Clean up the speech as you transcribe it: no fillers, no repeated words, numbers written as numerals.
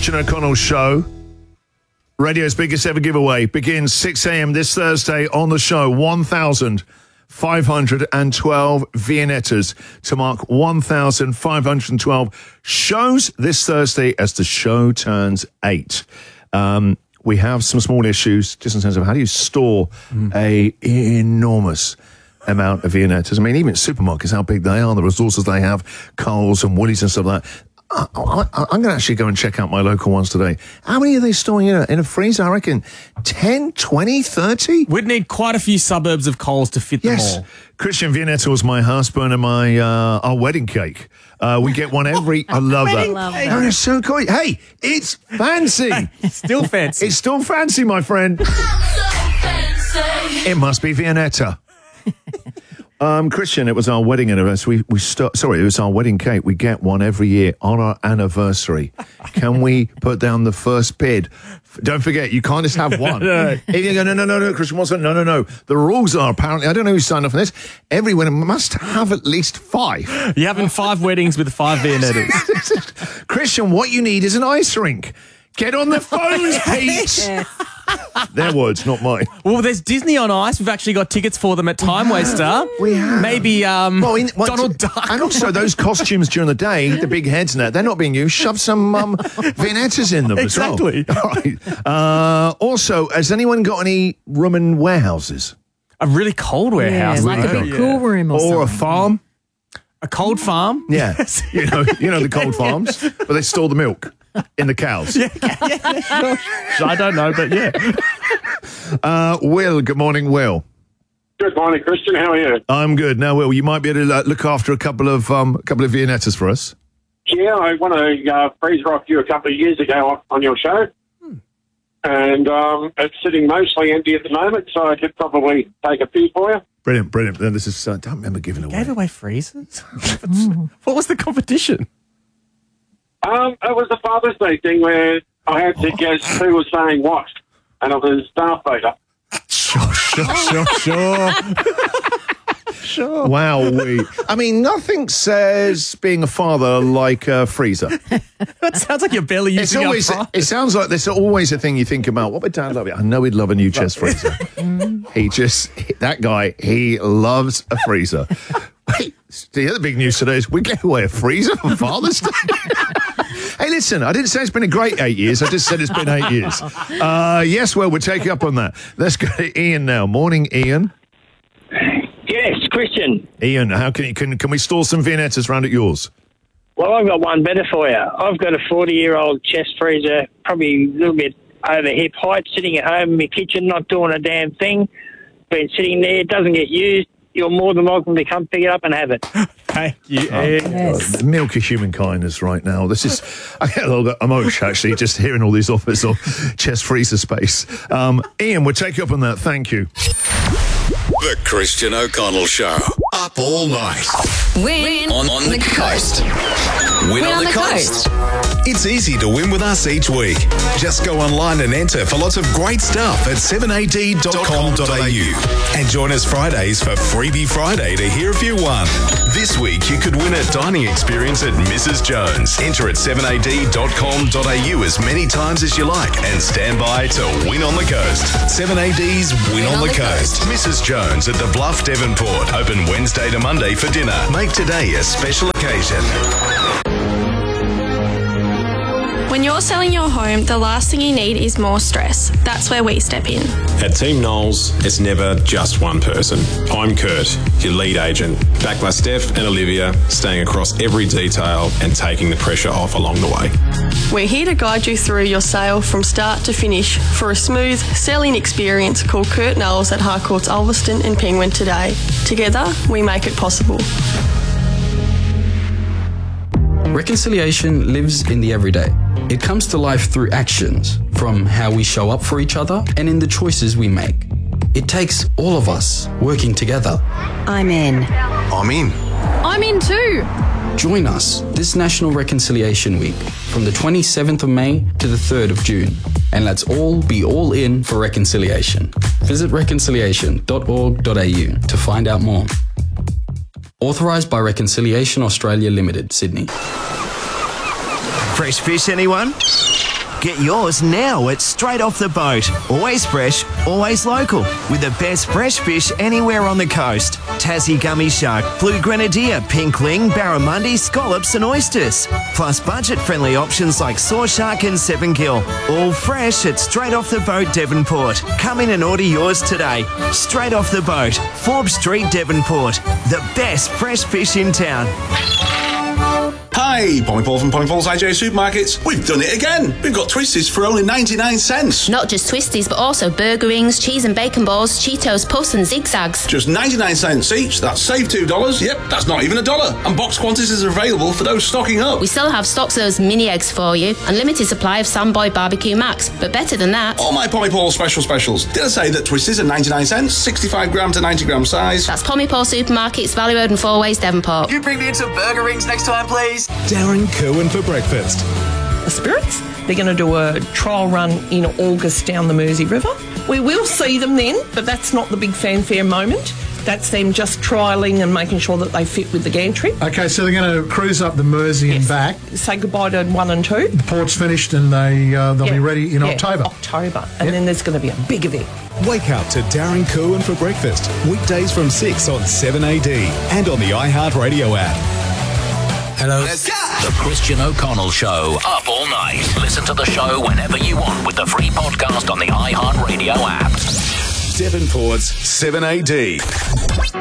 Christian O'Connell Show. Radio's biggest ever giveaway begins 6 a.m. this Thursday on the show. 1,512 Viennettas to mark 1,512 shows this Thursday as the show turns 8. We have some small issues just in terms of how do you store a enormous amount of Viennettas. I mean, even supermarkets, how big they are, the resources they have, Coles and Woolies and stuff like that. I'm going to actually go and check out my local ones today. How many are they storing in a freezer? I reckon 10, 20, 30? We'd need quite a few suburbs of Coles to fit them all. Christian Viennetta was my husband and my our wedding cake. We get one every... I love that. Oh, it's so cool. Hey, it's fancy. Still fancy. It's still fancy, my friend. It must be Viennetta. Christian, it was our wedding anniversary. It was our wedding cake. We get one every year on our anniversary. Can we put down the first bid? Don't forget, you can't just have one. If you go, no, Christian wants one. No. The rules are apparently, I don't know who signed up for this, every wedding must have at least 5. You're having 5 weddings with 5 Viennettas. Christian, what you need is an ice rink. Get on the phones, Pete. Their words, not mine. Well, there's Disney on Ice. We've actually got tickets for them at Time Waster. We have. Maybe Donald Duck. And also those costumes during the day, the big heads and that, they're not being used. Shove some Viennettas in them exactly. as well. All right. Also, has anyone got any room and warehouses? A really cold warehouse. Yeah, like a big cool room or something. Or a farm? A cold farm? Yeah. You know the cold farms, but they store the milk. In the cows. Yeah, sure. I don't know, but yeah. Will, good morning, Will. Good morning, Christian. How are you? I'm good. Now, Will, you might be able to look after a couple of Viennettas for us. Yeah, I won a freezer off you a couple of years ago on your show. And it's sitting mostly empty at the moment, so I could probably take a few for you. Brilliant. This is, I don't remember giving away. Gave away freezers? What was the competition? It was a Father's Day thing where I had to guess who was saying what, and it was Darth Vader. Sure. Wow. I mean, nothing says being a father like a freezer. That sounds like you're barely using it. It sounds like there's always a thing you think about. What would Dad love? I know he'd love a new chest freezer. That guy, he loves a freezer. Wait, the other big news today is we gave away a freezer for Father's Day. Hey, listen, I didn't say it's been a great 8 years. I just said it's been 8 years. Yes, well, we'll take you up on that. Let's go to Ian now. Morning, Ian. Yes, Christian. Ian, how can we store some Viennettas round at yours? Well, I've got one better for you. I've got a 40-year-old chest freezer, probably a little bit over hip height, sitting at home in my kitchen, not doing a damn thing. Been sitting there, it doesn't get used. You're more than welcome to come pick it up and have it. Thank you, yes. The milk of human kindness right now. I get a little bit emotional, actually, just hearing all these offers of chest freezer space. Ian, we'll take you up on that. Thank you. The Christian O'Connell Show. Up all night. Win on the coast. Win on the coast. It's easy to win with us each week. Just go online and enter for lots of great stuff at 7ad.com.au. And join us Fridays for Freebie Friday to hear if you won. This week you could win a dining experience at Mrs. Jones. Enter at 7ad.com.au as many times as you like and stand by to win on the coast. 7AD's Win on the Coast. Mrs. Jones at the Bluff, Devonport. Open Wednesday to Monday for dinner. Make today a special occasion. When you're selling your home, the last thing you need is more stress. That's where we step in. At Team Knowles, it's never just one person. I'm Kurt, your lead agent, backed by Steph and Olivia, staying across every detail and taking the pressure off along the way. We're here to guide you through your sale from start to finish for a smooth selling experience. Call Kurt Knowles at Harcourts Ulverston and Penguin today. Together, we make it possible. Reconciliation lives in the everyday. It comes to life through actions, from how we show up for each other and in the choices we make. It takes all of us working together. I'm in. I'm in. I'm in too. Join us this National Reconciliation Week from the 27th of May to the 3rd of June. And let's all be all in for reconciliation. Visit reconciliation.org.au to find out more. Authorised by Reconciliation Australia Limited, Sydney. Fresh fish, anyone? Get yours now at Straight Off the Boat. Always fresh, always local, with the best fresh fish anywhere on the coast. Tassie gummy shark, blue grenadier, pink ling, barramundi, scallops and oysters. Plus budget-friendly options like saw shark and 7-gill. All fresh at Straight Off the Boat, Devonport. Come in and order yours today. Straight Off the Boat, Forbes Street, Devonport. The best fresh fish in town. Hi, Pommy Paul from Pommy Paul's IJ Supermarkets. We've done it again. We've got Twisties for only 99 cents. Not just Twisties, but also burger rings, cheese and bacon balls, Cheetos, Puffs and Zigzags. Just 99 cents each. That's save $2. Yep, that's not even $1. And box quantities are available for those stocking up. We still have stocks of those mini eggs for you, and limited supply of Samboy Barbecue Max. But better than that, all my Pommy Paul specials. Did I say that Twisties are 99 cents, 65 gram to 90 gram size? That's Pommy Paul Supermarkets, Valley Road and Four Ways, Devonport. You bring me in some burger rings next time, please. Darren Kerwin for breakfast. The Spirits, they're going to do a trial run in August down the Mersey River. We will see them then, but that's not the big fanfare moment. That's them just trialling and making sure that they fit with the gantry. Okay, so they're going to cruise up the Mersey and back. Say goodbye to 1 and 2. The port's finished and they'll be ready in October. And then there's going to be a big event. Wake up to Darren Kerwin for breakfast. Weekdays from 6 on 7AD and on the iHeartRadio app. Hello. The Christian O'Connell Show. Up all night. Listen to the show whenever you want with the free podcast on the iHeartRadio app. Devonport's 7AD.